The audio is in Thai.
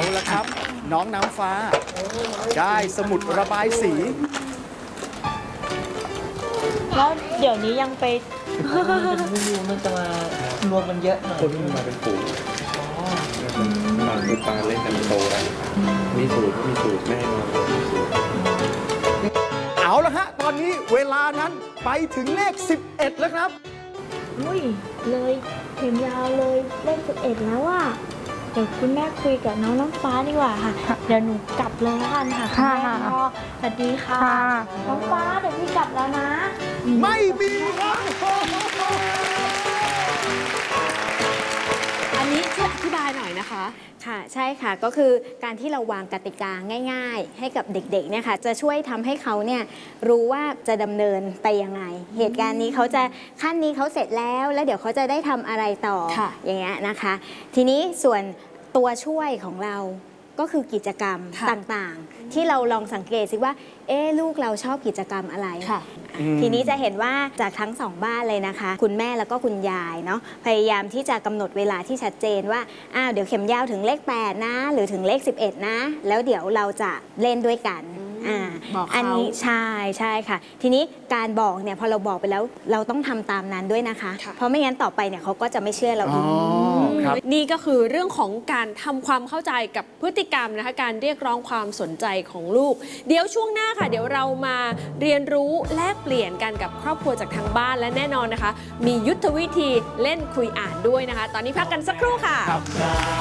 ละครับน้องน้ำฟ้าได้สมุดระบายสีแล้วเดี๋ยวนี้ยังไปมันจะมารวมกันเยอะหน่อยคนที่มาเป็นฝูงมาคือปลาเล่นกันโตแล้วมีสูตรแน่นอนมีสูตรเอาละฮะตอนนี้เวลานั้นไปถึงเลข 11 แล้วครับอุ้ยเลยเข็มยาวเลยเลข11แล้วอ่ะเดี๋ยวคุณแม่คุยกับน้องน้ำฟ้าดีกว่าค่ะเดี๋ยวหนูกลับเลยละกันค่ะคุณแม่พ่อสวัสดีค่ะน้องฟ้าเดี๋ยวพี่กลับแล้วนะไม่มีครับอันนี้ช่วยอธิบายหน่อยนะคะค่ะใช่ค่ะก็คือการที่เราวางกติกาง่ายๆ ให้กับเด็กๆเนี่ยค่ะจะช่วยทำให้เขาเนี่ยรู้ว่าจะดำเนินไปยังไง เหตุการณ์นี้เขาจะขั้นนี้เขาเสร็จแล้วเดี๋ยวเขาจะได้ทำอะไรต่อค่ะอย่างเงี้ยนะคะทีนี้ส่วนตัวช่วยของเราก็คือกิจกรรมต่างๆ ที่เราลองสังเกตสิว่าลูกเราชอบกิจกรรมอะไรค่ะทีนี้จะเห็นว่าจากทั้งสองบ้านเลยนะคะคุณแม่แล้วก็คุณยายเนาะพยายามที่จะกำหนดเวลาที่ชัดเจนว่าเดี๋ยวเข็มยาวถึงเลข8นะหรือถึงเลข11นะแล้วเดี๋ยวเราจะเล่นด้วยกันบอกเขาอันนี้ใช่ค่ะ ทีนี้การบอกเนี่ยพอเราบอกไปแล้วเราต้องทำตามนั้นด้วยนะคะ เพราะไม่งั้นต่อไปเนี่ยเขาก็จะไม่เชื่อเราอีกครับนี่ก็คือเรื่องของการทำความเข้าใจกับพฤติกรรมนะคะการเรียกร้องความสนใจของลูกเดี๋ยวช่วงหน้าค่ะเดี๋ยวเรามาเรียนรู้แลกเปลี่ยนกันกับครอบครัวจากทางบ้านและแน่นอนนะคะมียุทธวิธีเล่นคุยอ่านด้วยนะคะ ตอนนี้พักกันสักครู่ค่ะ